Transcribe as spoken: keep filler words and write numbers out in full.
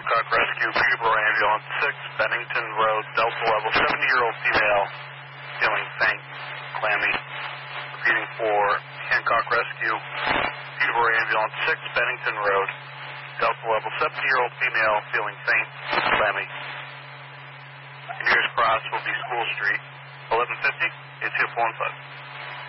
Hancock Rescue, Peterborough Ambulance six, Bennington Road, Delta level, seventy-year-old female, feeling faint, clammy. Repeating for Hancock Rescue, Peterborough Ambulance six, Bennington Road, Delta level, seventy-year-old female, feeling faint, clammy. The nearest cross will be School Street, eleven fifty, eight two four one five.